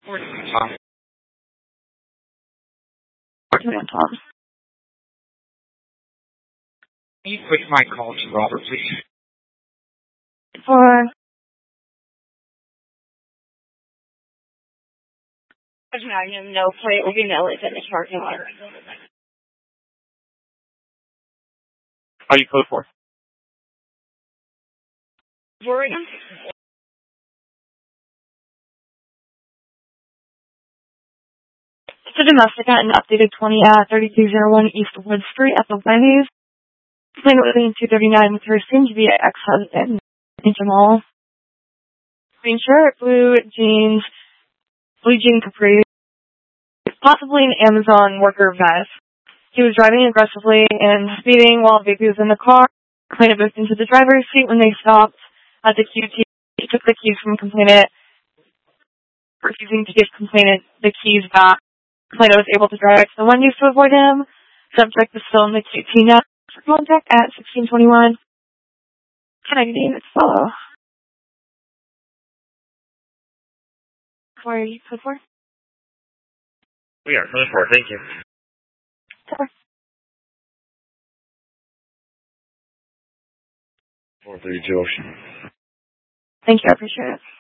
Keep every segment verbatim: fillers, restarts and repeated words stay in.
Tom. Come on, Tom. Can you switch my call to Robert, please? For Magnum, no plate will be no is in the parking lot. How do you code for? For it? It's a domestic at an updated twenty at thirty-two oh one East Wood Street at the Wendy's. Complaint within two thirty-nine with her soon to be ex-husband, Jamal. Green shirt, blue jeans, blue jean capri, possibly an Amazon worker vest. He was driving aggressively and speeding while Baby was in the car. Complainant moved into the driver's seat when they stopped at the Q T. He took the keys from complainant, refusing to give complainant the keys back. Complainant was able to drive to the Wendy's to avoid him. Subject is still in the Q T now. For contact at sixteen twenty-one. Can I name it follow? Where are you code for? We are code for, thank you. Four. four thirty-two Ocean. Thank you, I appreciate it.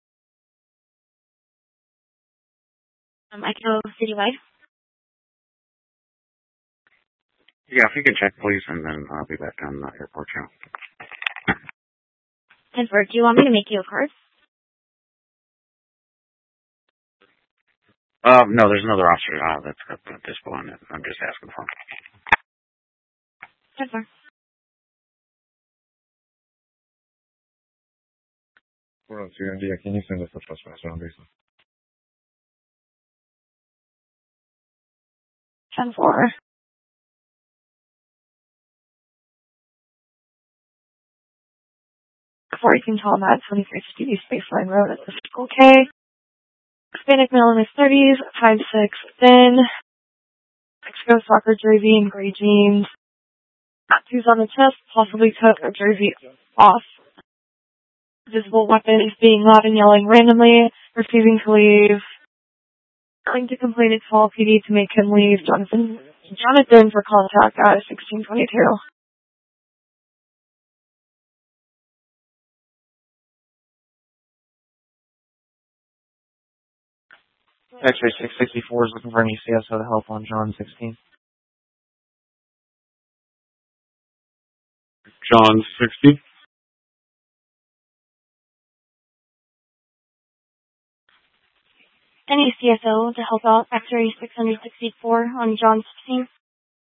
Um, I can go citywide. Yeah, if you can check, please, and then I'll be back on the airport channel. And for, do you want me to make you a card? Uh, no, there's another officer uh, that's got the dispo on it. I'm just asking for him. ten four. four oh two India, can you send us a trespass on basis? ten four. Before you can tell them at twenty-three fifty East Baseline Road at the Circle K. Hispanic male in his thirties, five six, thin. Mexico soccer jersey and gray jeans. Tattoos on the chest, possibly took a jersey off. Visible weapon is being loud and yelling randomly, refusing to leave. Trying to complain at Fall P D to make him leave. Jonathan, Jonathan for contact at sixteen twenty-two. X-ray six sixty-four is looking for an E C S O to help on John sixteen. John sixty. An E C S O to help out X-ray six sixty-four on John sixteen.